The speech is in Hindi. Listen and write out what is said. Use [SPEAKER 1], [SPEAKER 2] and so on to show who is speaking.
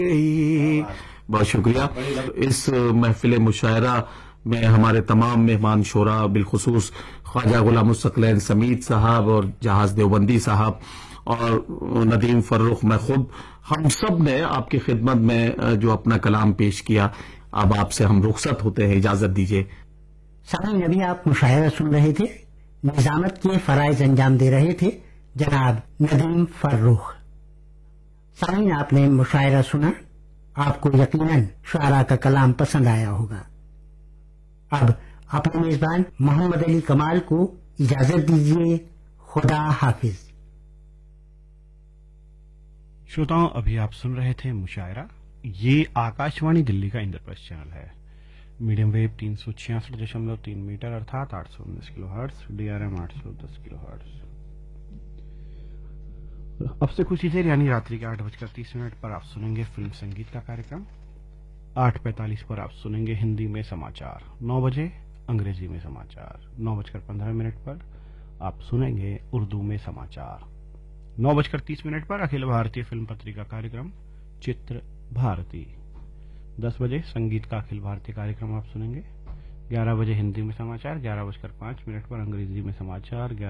[SPEAKER 1] ही बहुत शुक्रिया। इस महफिल मुशायरा में हमारे तमाम मेहमान शोरा बिलखुसूस ख्वाजा गुलाम मुस्तकलैन समीद साहब और जहाज देवबंदी साहब और नदीम फर्रुख मैं खुद हम सब ने आपकी खिदमत में जो अपना कलाम पेश किया, अब आपसे हम रुखसत होते हैं, इजाजत दीजिए।
[SPEAKER 2] सामीन, अभी आप मुशायरा सुन रहे थे, निजामत के फराइज अंजाम दे रहे थे जनाब नदीम फर्रुख। सामीन, आपने मुशायरा सुना, आपको यकीनन शुआरा का कलाम पसंद आया होगा। अब अपने मेजबान मोहम्मद अली कमाल को इजाजत दीजिए। खुदा हाफिज।
[SPEAKER 3] श्रोताओं, अभी आप सुन रहे थे मुशायरा। ये आकाशवाणी दिल्ली का इंद्रप्रस्थ चैनल है। मीडियम वेव 366.3 मीटर अर्थात 819 kilo hertz, DRM 810 kilo hertz. अब से कुछ ही देर यानी रात्रि के 8:30 पर आप सुनेंगे फिल्म संगीत का कार्यक्रम। 8:45 पर आप सुनेंगे हिंदी में समाचार। 9 बजे अंग्रेजी में समाचार। 9:15 पर आप सुनेंगे उर्दू में समाचार। 9:30 पर अखिल भारतीय फिल्म पत्रिका कार्यक्रम चित्र भारती। 10 बजे संगीत का अखिल भारतीय कार्यक्रम आप सुनेंगे। 11 बजे हिंदी में समाचार। 11:05 पर अंग्रेजी में समाचार।